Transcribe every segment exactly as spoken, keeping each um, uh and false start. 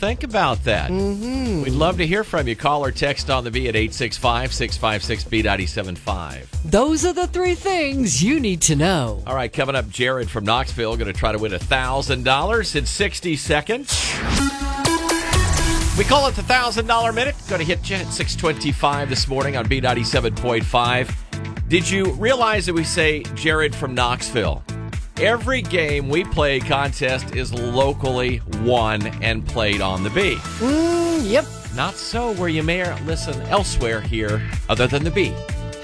think about that. Mm-hmm. We'd love to hear from you. Call or text on the B at eight six five, six five six, B nine seven five. Those are the three things you need to know. All right, coming up, Jared from Knoxville going to try to win one thousand dollars in sixty seconds. We call it the one thousand dollars Minute. Going to hit you at six twenty-five this morning on B ninety-seven point five. Did you realize that we say Jared from Knoxville? Every game we play contest is locally won and played on the B. Mm, yep. Not so where you may listen elsewhere here other than the B.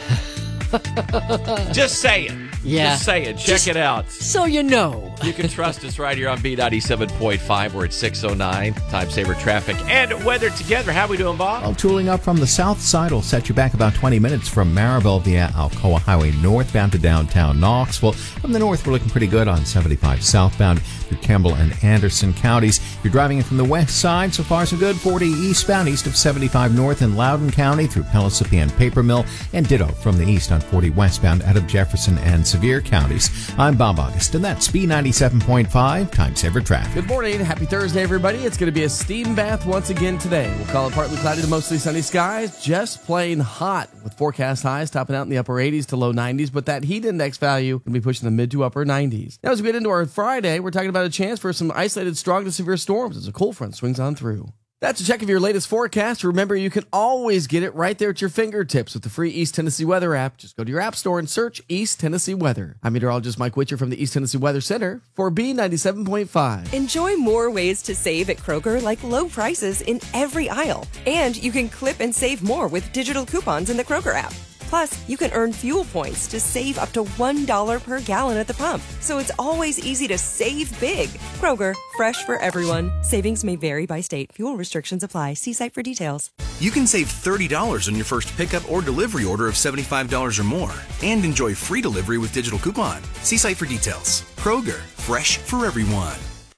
Just saying. Yeah. Just saying. Check Just it out. So you know. You can trust us right here on B ninety-seven point five. We're at six oh nine. Time saver traffic and weather together. How we doing, Bob? Well, tooling up from the south side will set you back about twenty minutes from Maryville via Alcoa Highway northbound to downtown Knoxville. From the north, we're looking pretty good on seventy-five southbound through Campbell and Anderson counties. If you're driving in from the west side, so far so good. forty eastbound east of seventy-five north in Loudoun County through Pellissippi and Paper Mill, and ditto from the east on forty westbound out of Jefferson and Sevier counties. I'm Bob August, and that's B ninety-seven point five Time Saver Traffic. Good morning. Happy Thursday, everybody. It's going to be a steam bath once again today. We'll call it partly cloudy to mostly sunny skies. Just plain hot with forecast highs topping out in the upper eighties to low nineties, but that heat index value can be pushing the mid to upper nineties. Now, as we get into our Friday, we're talking about a chance for some isolated strong to severe storms as a cold front swings on through. That's a check of your latest forecast. Remember, you can always get it right there at your fingertips with the free East Tennessee Weather app. Just go to your app store and search East Tennessee Weather. I'm meteorologist Mike Witcher from the East Tennessee Weather Center for B ninety-seven point five. Enjoy more ways to save at Kroger, like low prices in every aisle. And you can clip and save more with digital coupons in the Kroger app. Plus, you can earn fuel points to save up to one dollar per gallon at the pump. So it's always easy to save big. Kroger, fresh for everyone. Savings may vary by state. Fuel restrictions apply. See site for details. You can save thirty dollars on your first pickup or delivery order of seventy-five dollars or more. And enjoy free delivery with digital coupon. See site for details. Kroger, fresh for everyone.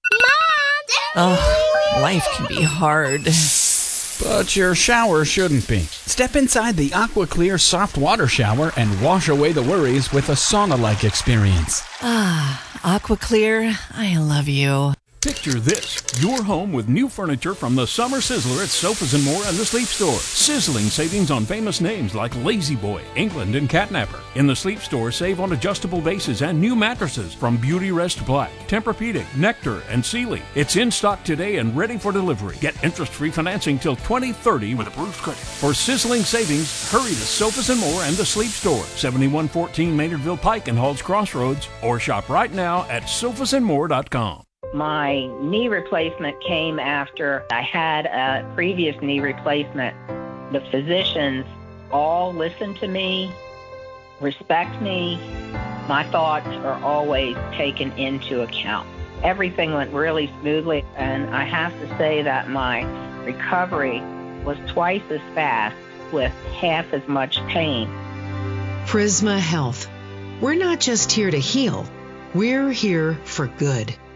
Oh, life can be hard. But your shower shouldn't be. Step inside the AquaClear soft water shower and wash away the worries with a sauna-like experience. Ah, AquaClear, I love you. Picture this, your home with new furniture from the Summer Sizzler at Sofas and More and the Sleep Store. Sizzling savings on famous names like Lazy Boy, England, and Catnapper. In the Sleep Store, save on adjustable bases and new mattresses from Beauty Rest Black, Tempur-Pedic, Nectar, and Sealy. It's in stock today and ready for delivery. Get interest-free financing till twenty thirty with approved credit. For sizzling savings, hurry to Sofas and More and the Sleep Store, seventy-one fourteen Maynardville Pike and Halls Crossroads, or shop right now at sofas and more dot com. My knee replacement came after I had a previous knee replacement. The physicians all listen to me, respect me. My thoughts are always taken into account. Everything went really smoothly, and I have to say that my recovery was twice as fast with half as much pain. Prisma Health. We're not just here to heal. We're here for good.